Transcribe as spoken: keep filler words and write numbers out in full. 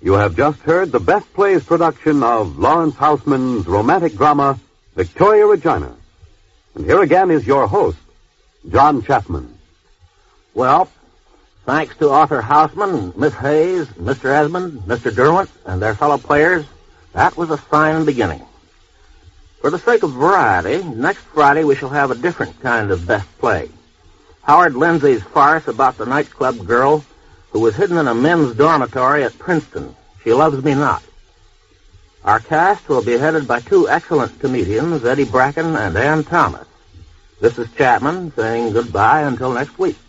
You have just heard the Best Plays production of Lawrence Houseman's romantic drama, Victoria Regina. And here again is your host, John Chapman. Well, thanks to Arthur Houseman, Miss Hayes, Mister Esmond, Mister Derwent, and their fellow players, that was a fine beginning. For the sake of variety, next Friday we shall have a different kind of best play. Howard Lindsay's farce about the nightclub girl who was hidden in a men's dormitory at Princeton. She Loves Me Not. Our cast will be headed by two excellent comedians, Eddie Bracken and Ann Thomas. This is Chapman saying goodbye until next week.